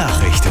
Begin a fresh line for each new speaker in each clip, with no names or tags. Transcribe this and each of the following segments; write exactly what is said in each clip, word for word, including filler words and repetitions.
Nachrichten.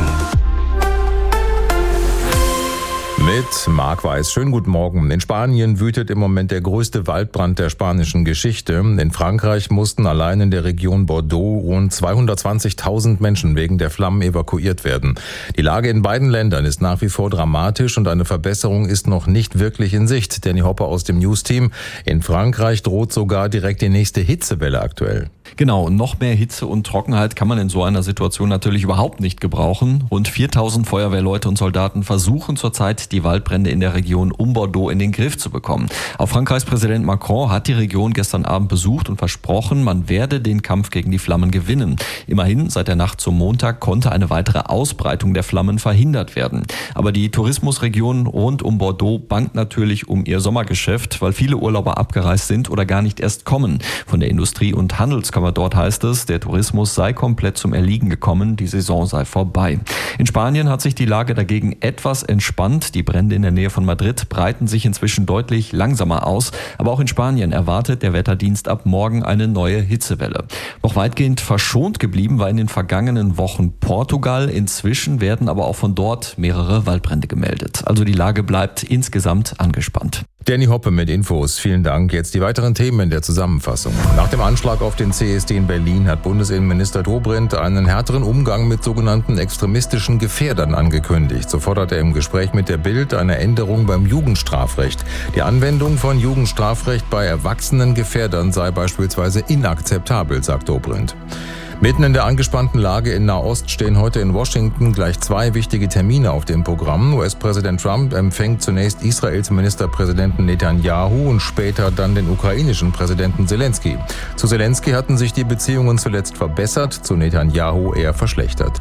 Mit Marc Weiß. Schönen guten Morgen. In Spanien wütet im Moment der größte Waldbrand der spanischen Geschichte. In Frankreich mussten allein in der Region Bordeaux rund zweihundertzwanzigtausend Menschen wegen der Flammen evakuiert werden. Die Lage in beiden Ländern ist nach wie vor dramatisch und eine Verbesserung ist noch nicht wirklich in Sicht. Danny Hopper aus dem News-Team. In Frankreich droht sogar direkt die nächste Hitzewelle aktuell.
Genau, noch mehr Hitze und Trockenheit kann man in so einer Situation natürlich überhaupt nicht gebrauchen. Rund viertausend Feuerwehrleute und Soldaten versuchen zurzeit, die Waldbrände in der Region um Bordeaux in den Griff zu bekommen. Auch Frankreichs Präsident Macron hat die Region gestern Abend besucht und versprochen, man werde den Kampf gegen die Flammen gewinnen. Immerhin, seit der Nacht zum Montag konnte eine weitere Ausbreitung der Flammen verhindert werden. Aber die Tourismusregion rund um Bordeaux bangt natürlich um ihr Sommergeschäft, weil viele Urlauber abgereist sind oder gar nicht erst kommen. Von der Industrie- und Handelskammer dort heißt es, der Tourismus sei komplett zum Erliegen gekommen, die Saison sei vorbei. In Spanien hat sich die Lage dagegen etwas entspannt. Die Brände in der Nähe von Madrid breiten sich inzwischen deutlich langsamer aus. Aber auch in Spanien erwartet der Wetterdienst ab morgen eine neue Hitzewelle. Noch weitgehend verschont geblieben war in den vergangenen Wochen Portugal. Inzwischen werden aber auch von dort mehrere Waldbrände gemeldet. Also die Lage bleibt insgesamt angespannt.
Danny Hoppe mit Infos. Vielen Dank. Jetzt die weiteren Themen in der Zusammenfassung. Nach dem Anschlag auf den C S D in Berlin hat Bundesinnenminister Dobrindt einen härteren Umgang mit sogenannten extremistischen Gefährdern angekündigt. So fordert er im Gespräch mit der Bild eine Änderung beim Jugendstrafrecht. Die Anwendung von Jugendstrafrecht bei erwachsenen Gefährdern sei beispielsweise inakzeptabel, sagt Dobrindt. Mitten in der angespannten Lage in Nahost stehen heute in Washington gleich zwei wichtige Termine auf dem Programm. U S-Präsident Trump empfängt zunächst Israels Ministerpräsidenten Netanyahu und später dann den ukrainischen Präsidenten Zelensky. Zu Zelensky hatten sich die Beziehungen zuletzt verbessert, zu Netanyahu eher verschlechtert.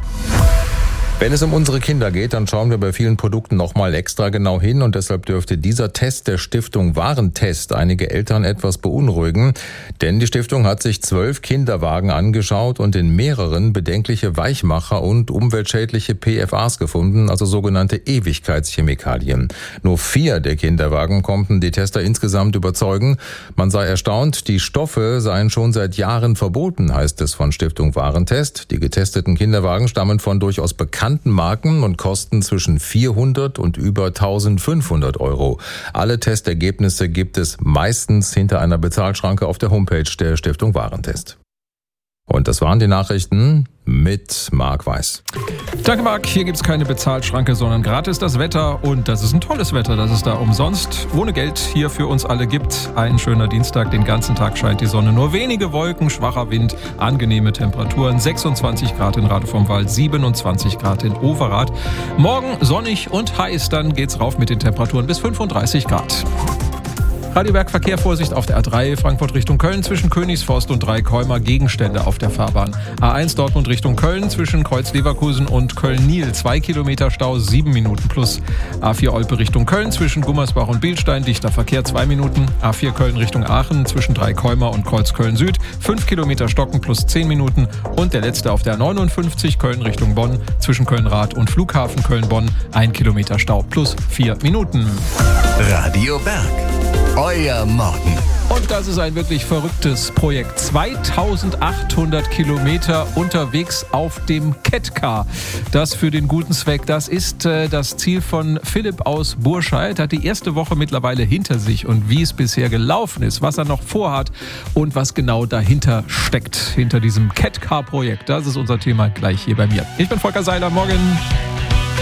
Wenn es um unsere Kinder geht, dann schauen wir bei vielen Produkten nochmal extra genau hin und deshalb dürfte dieser Test der Stiftung Warentest einige Eltern etwas beunruhigen, denn die Stiftung hat sich zwölf Kinderwagen angeschaut und in mehreren bedenkliche Weichmacher und umweltschädliche P F As gefunden, also sogenannte Ewigkeitschemikalien. Nur vier der Kinderwagen konnten die Tester insgesamt überzeugen. Man sei erstaunt, die Stoffe seien schon seit Jahren verboten, heißt es von Stiftung Warentest. Die getesteten Kinderwagen stammen von durchaus bekannten Marken und kosten zwischen vierhundert und über eintausendfünfhundert Euro. Alle Testergebnisse gibt es meistens hinter einer Bezahlschranke auf der Homepage der Stiftung Warentest. Und das waren die Nachrichten mit Marc Weiß.
Danke, Marc. Hier gibt's keine Bezahlschranke, sondern gratis das Wetter. Und das ist ein tolles Wetter, das es da umsonst ohne Geld hier für uns alle gibt. Ein schöner Dienstag, den ganzen Tag scheint die Sonne. Nur wenige Wolken, schwacher Wind, angenehme Temperaturen. sechsundzwanzig Grad in Rade vom Wald, siebenundzwanzig Grad in Overath. Morgen sonnig und heiß, dann geht's rauf mit den Temperaturen bis fünfunddreißig Grad. Radioberg Verkehr, Vorsicht auf der A drei, Frankfurt Richtung Köln, zwischen Königsforst und Dreikäumer, Gegenstände auf der Fahrbahn. A eins Dortmund Richtung Köln, zwischen Kreuz Leverkusen und Köln-Niel, zwei Kilometer Stau, sieben Minuten plus. A vier Olpe Richtung Köln, zwischen Gummersbach und Bilstein, dichter Verkehr, zwei Minuten. A vier Köln Richtung Aachen, zwischen Dreikäumer und Kreuz Köln-Süd, fünf Kilometer Stocken plus zehn Minuten. Und der letzte auf der neunundfünfzig, Köln Richtung Bonn, zwischen Köln-Rath und Flughafen Köln-Bonn, ein Kilometer Stau plus vier Minuten.
Radio Berg. Euer Morgen.
Und das ist ein wirklich verrücktes Projekt. zweitausendachthundert Kilometer unterwegs auf dem Kettcar. Das für den guten Zweck. Das ist äh, das Ziel von Philipp aus Burscheid. Hat die erste Woche mittlerweile hinter sich. Und wie es bisher gelaufen ist, was er noch vorhat und was genau dahinter steckt, hinter diesem Kettcar-Projekt. Das ist unser Thema gleich hier bei mir. Ich bin Volker Seiler. Morgen.